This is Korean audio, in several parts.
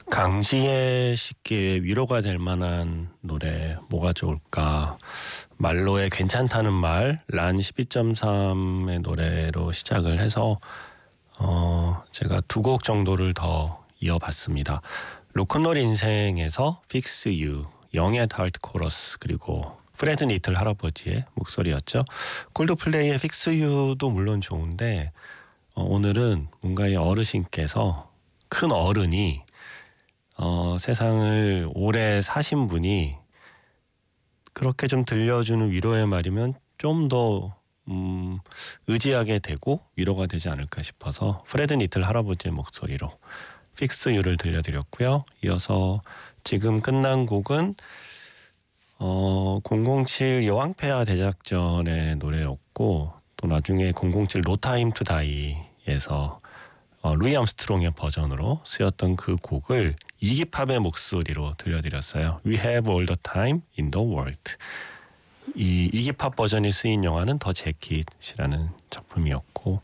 강지혜 씨께 위로가 될 만한 노래 뭐가 좋을까? 말로의 괜찮다는 말, 란 12.3의 노래로 시작을 해서 제가 두 곡 정도를 더 이어봤습니다. 로큰롤 인생에서 Fix You, 영의 하트 코러스, 그리고 프레드 니틀 할아버지의 목소리였죠. 콜드플레이의 Fix You도 물론 좋은데 오늘은 뭔가의 어르신께서, 큰 어른이 세상을 오래 사신 분이 그렇게 좀 들려주는 위로의 말이면 좀 더 의지하게 되고 위로가 되지 않을까 싶어서 프레드 니틀 할아버지의 목소리로 Fix You를 들려드렸고요. 이어서 지금 끝난 곡은 007 여왕폐하 대작전의 노래였고, 또 나중에 007 No Time to Die에서 루이 암스트롱의 버전으로 쓰였던 그 곡을 이기팝의 목소리로 들려드렸어요. We have all the time in the world. 이 이기팝 버전이 쓰인 영화는 더 재킷이라는 작품이었고,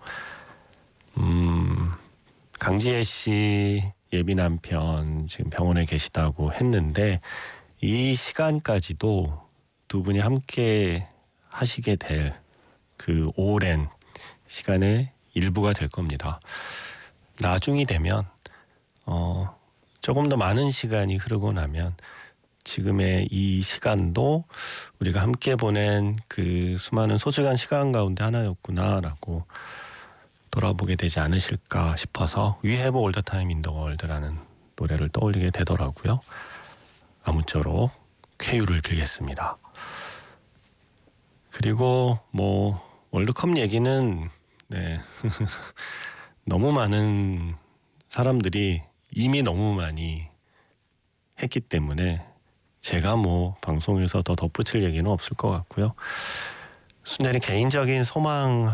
강지혜 씨 예비 남편 지금 병원에 계시다고 했는데, 이 시간까지도 두 분이 함께 하시게 될 그 오랜 시간의 일부가 될 겁니다. 나중이 되면 조금 더 많은 시간이 흐르고 나면 지금의 이 시간도 우리가 함께 보낸 그 수많은 소중한 시간 가운데 하나였구나라고 돌아보게 되지 않으실까 싶어서 We have all the time in the world라는 노래를 떠올리게 되더라고요. 아무쪼록 쾌유를 빌겠습니다. 그리고 월드컵 얘기는 너무 많은 사람들이 이미 너무 많이 했기 때문에 제가 방송에서 더 덧붙일 얘기는 없을 것 같고요. 순전히 개인적인 소망